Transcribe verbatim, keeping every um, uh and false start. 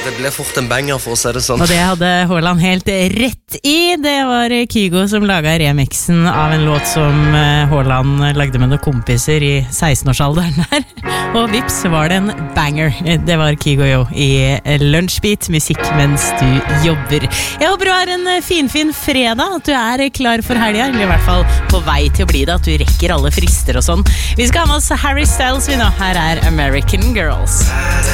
Det ble fort en banger for å si det sånn. Og det hadde Haaland helt rett i. Det var Kygo som laget remixen av en låt som Haaland lagde med noen kompiser i seksten-årsalderen der. Og vips var det en banger. Det var Kygo jo i Lunsjbit, musikk mens du jobber. Jeg håper du har en fin-fin fredag, at du er klar for helga, eller i hvert fall på vei til å bli det, at du rekker alle frister og sånn. Vi skal ha med oss Harry Styles vi nå. Her er American Girls.